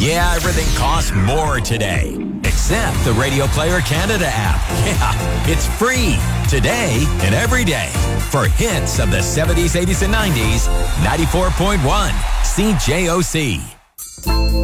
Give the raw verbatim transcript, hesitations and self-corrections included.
Yeah, everything costs more today. Except the Radio Player Canada app. Yeah, it's free today and every day. For hits of the seventies, eighties, and nineties, ninety-four point one C J O C.